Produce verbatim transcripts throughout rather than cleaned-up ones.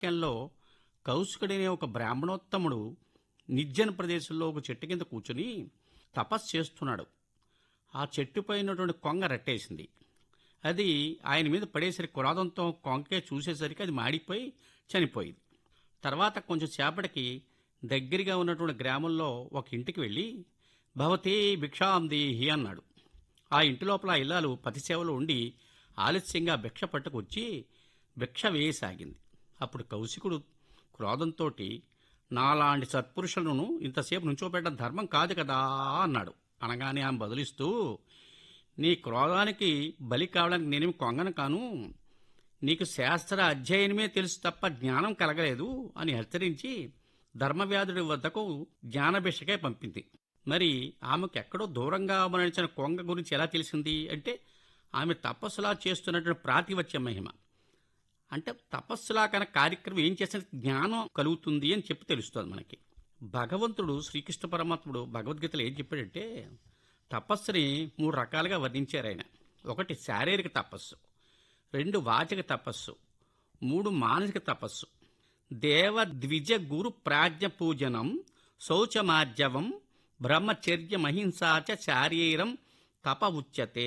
వాక్యంలో కౌశికుడనే ఒక బ్రాహ్మణోత్తముడు నిర్జన ప్రదేశంలో ఒక చెట్టు కింద కూర్చుని తపస్సు చేస్తున్నాడు. ఆ చెట్టుపై ఉన్నటువంటి కొంగ రట్టేసింది. అది ఆయన మీద పడేసరికి క్రోధంతో కొంకే చూసేసరికి అది మాడిపోయి చనిపోయింది. తర్వాత కొంచెం సేపటికి దగ్గరగా ఉన్నటువంటి గ్రామంలో ఒక ఇంటికి వెళ్ళి భవతే భిక్షాం దేహి అన్నాడు. ఆ ఇంటి లోపల ఆ ఇల్లాలు పతిసేవలో ఉండి ఆలస్యంగా భిక్ష పట్టుకొచ్చి భిక్ష వేయసాగింది. అప్పుడు కౌశికుడు క్రోధంతో నాలాంటి సత్పురుషులను ఇంతసేపు నుంచోబెట్టడం ధర్మం కాదు కదా అన్నాడు. అనగానే ఆమె బదులిస్తూ, నీ క్రోధానికి బలి కావడానికి నేనేమి కొంగను కాను, నీకు శాస్త్ర అధ్యయనమే తెలుసు తప్ప జ్ఞానం కలగలేదు అని హెచ్చరించి ధర్మవ్యాధుడి వద్దకు జ్ఞానభిషకే పంపింది. మరి ఆమెకు ఎక్కడో దూరంగా మరణించిన కొంగ గురించి ఎలా తెలిసింది అంటే, ఆమె తపస్సులా చేస్తున్నటువంటి ప్రాతివత్య మహిమ. అంటే తపస్సులా కన కార్యక్రమం ఏం చేసిన జ్ఞానం కలుగుతుంది అని చెప్పి తెలుస్తుంది మనకి. భగవంతుడు శ్రీకృష్ణ పరమాత్ముడు భగవద్గీతలో ఏం చెప్పాడంటే, తపస్సుని మూడు రకాలుగా వర్ణించారు ఆయన. ఒకటి శారీరక తపస్సు, రెండు వాచిక తపస్సు, మూడు మానసిక తపస్సు. దేవ ద్విజ గురు ప్రాజ్ఞ పూజనం శౌచమార్జవం బ్రహ్మచర్యమహింసాచ శారీరం తప ఉచ్యతే.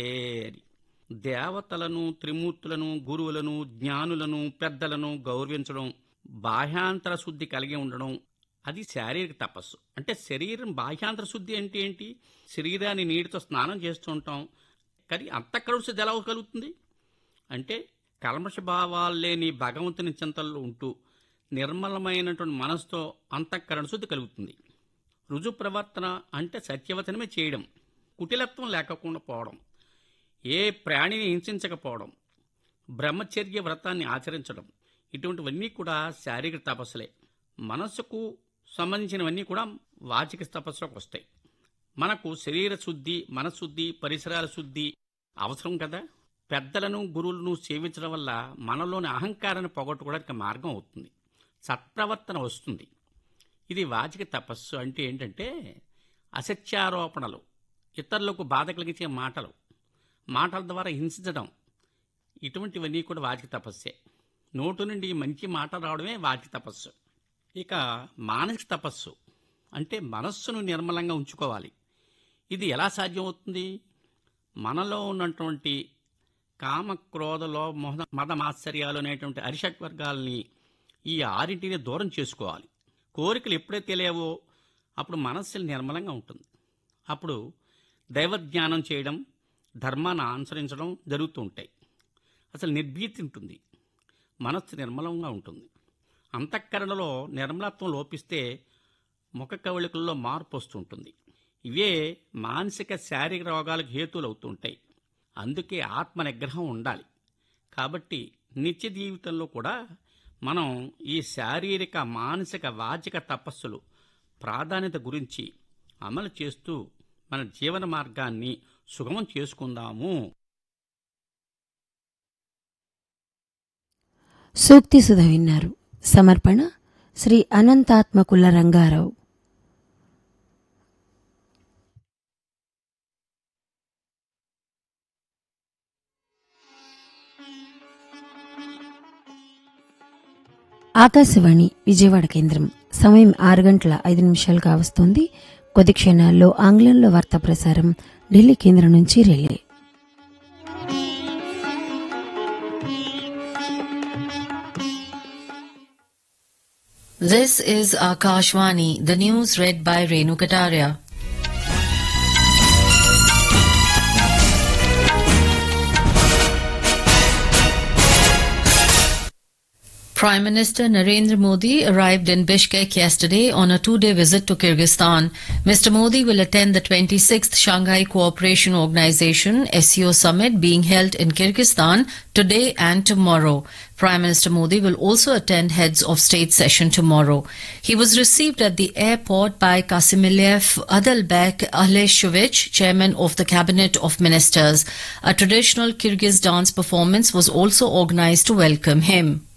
దేవతలను, త్రిమూర్తులను, గురువులను, జ్ఞానులను, పెద్దలను గౌరవించడం, బాహ్యాంతర శుద్ధి కలిగి ఉండడం, అది శారీరక తపస్సు. అంటే శరీరం బాహ్యాంతర శుద్ధి అంటే ఏంటి? శరీరాన్ని నీటితో స్నానం చేస్తూ ఉంటాం, కానీ అంతఃకరణ శుద్ధి ఎలా కలుగుతుంది అంటే కల్మష భావాలు లేని భగవంతుని చింతనలో ఉంటూ నిర్మలమైనటువంటి మనసుతో అంతఃకరణ శుద్ధి కలుగుతుంది. రుజు ప్రవర్తన అంటే సత్యవచనమే చేయడం, కుటిలత్వం లేకుండా పోవడం, ఏ ప్రాణిని హింసించకపోవడం, బ్రహ్మచర్య వ్రతాన్ని ఆచరించడం, ఇటువంటివన్నీ కూడా శారీరక తపస్సులే. మనస్సుకు సంబంధించినవన్నీ కూడా వాచిక తపస్సులోకి వస్తాయి. మనకు శరీర శుద్ధి, మనశుద్ధి, పరిసరాల శుద్ధి అవసరం కదా. పెద్దలను, గురువులను సేవించడం వల్ల మనలోని అహంకారాన్ని పోగొట్టుకోవడానికి మార్గం అవుతుంది, సత్ప్రవర్తన వస్తుంది. ఇది వాచిక తపస్సు. అంటే ఏంటంటే అసత్యారోపణలు, ఇతరులకు బాధ కలిగించే మాటలు, మాటల ద్వారా హింసించడం, ఇటువంటివన్నీ కూడా వాచిక తపస్సే. నోటు నుండి మంచి మాట రావడమే వాచిక తపస్సు. ఇక మానసిక తపస్సు అంటే మనస్సును నిర్మలంగా ఉంచుకోవాలి. ఇది ఎలా సాధ్యమవుతుంది? మనలో ఉన్నటువంటి కామ, క్రోధలో మోహ, మద, మాత్సర్యాలు అనేటువంటి అరిషట్ వర్గాలని, ఈ ఆరింటిని దూరం చేసుకోవాలి. కోరికలు ఎప్పుడైతే లేవో అప్పుడు మనస్సు నిర్మలంగా ఉంటుంది. అప్పుడు దైవజ్ఞానం చేయడం, ధర్మాన్ని అనుసరించడం జరుగుతూ ఉంటాయి. అసలు నిర్భీతి ఉంటుంది, మనస్సు నిర్మలంగా ఉంటుంది. అంతఃకరణలో నిర్మలత్వం లోపిస్తే ముఖ కవళికల్లో మార్పు వస్తుంటుంది. ఇవే మానసిక శారీరక రోగాలకు హేతువులు అవుతూ ఉంటాయి. అందుకే ఆత్మ నిగ్రహం ఉండాలి. కాబట్టి నిత్య జీవితంలో కూడా మనం ఈ శారీరక, మానసిక, వాచిక తపస్సులు ప్రాధాన్యత గురించి అమలు చేస్తూ మన జీవన మార్గాన్ని సుగమం చేసుకుందాము. సూక్తి సుధ విన్నారు. సమర్పణ శ్రీ అనంతాత్మకుల రంగారావు. ఆకాశవాణి విజయవాడ కేంద్రం. సమయం ఆరు గంటల ఐదు నిమిషాలు కావస్తోంది. కొద్ది క్షణాల్లో ఆంగ్లంలో వార్తా ప్రసారం ఢిల్లీ కేంద్రం నుంచి relay. This is Akashvani, the news read by Renu Kataria. Prime Minister Narendra Modi arrived in Bishkek yesterday on a two-day visit to Kyrgyzstan. Mister Modi will attend the twenty-sixth Shanghai Cooperation Organization S C O summit being held in Kyrgyzstan today and tomorrow. Prime Minister Modi will also attend Heads of State session tomorrow. He was received at the airport by Kasimiliev Adalbek Aleshevich, Chairman of the Cabinet of Ministers. A traditional Kyrgyz dance performance was also organized to welcome him.